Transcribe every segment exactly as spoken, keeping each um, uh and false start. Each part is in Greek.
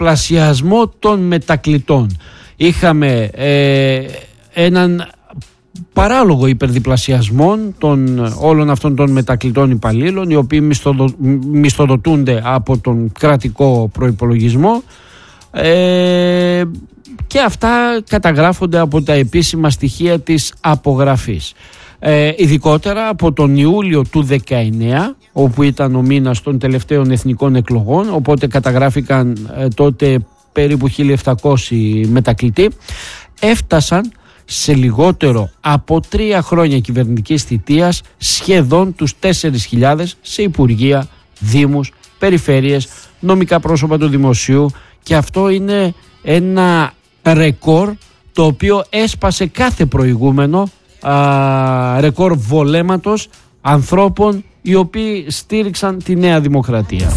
υπερδιπλασιασμό των μετακλητών. Είχαμε ε, έναν παράλογο υπερδιπλασιασμό των όλων αυτών των μετακλητών υπαλλήλων, οι οποίοι μισθοδο, μισθοδοτούνται από τον κρατικό προϋπολογισμό, ε, και αυτά καταγράφονται από τα επίσημα στοιχεία της απογραφής. Ε, ειδικότερα από τον Ιούλιο του δεκαεννέα, όπου ήταν ο μήνας των τελευταίων εθνικών εκλογών, οπότε καταγράφηκαν ε, τότε περίπου χίλια επτακόσιοι μετακλητοί, έφτασαν σε λιγότερο από τρία χρόνια κυβερνητικής θητείας σχεδόν τους τέσσερις χιλιάδες σε υπουργεία, δήμους, περιφέρειες, νομικά πρόσωπα του δημοσίου, και αυτό είναι ένα ρεκόρ το οποίο έσπασε κάθε προηγούμενο α, ρεκόρ βολέματος ανθρώπων οι οποίοι στήριξαν τη Νέα Δημοκρατία.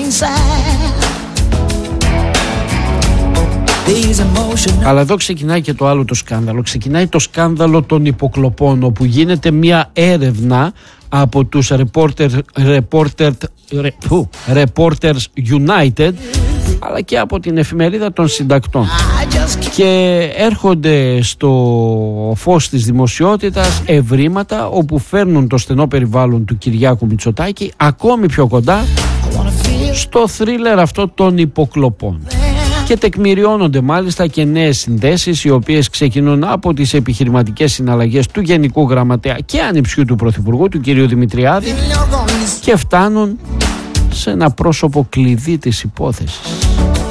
Αλλά εδώ ξεκινάει και το άλλο το σκάνδαλο. Ξεκινάει το σκάνδαλο των υποκλοπών, όπου γίνεται μια έρευνα από τους Reporter, Reporter, Reporters United, αλλά και από την εφημερίδα των συντακτών, και έρχονται στο φως της δημοσιότητας ευρήματα όπου φέρνουν το στενό περιβάλλον του Κυριάκου Μητσοτάκη ακόμη πιο κοντά στο θρίλερ αυτό των υποκλοπών. Και τεκμηριώνονται μάλιστα και νέες συνδέσεις, οι οποίες ξεκινούν από τις επιχειρηματικές συναλλαγές του Γενικού Γραμματέα και ανιψιού του Πρωθυπουργού, του κ. Δημητριάδη, και φτάνουν σε ένα πρόσωπο κλειδί της υπόθεσης.